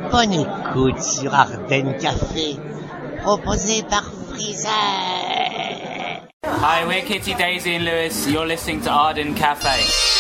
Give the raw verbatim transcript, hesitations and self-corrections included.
Bonne écoute sur Ardennes Café, proposé par Freezer. Hi, we're Kitty, Daisy and Lewis. You're listening to Arden Cafe.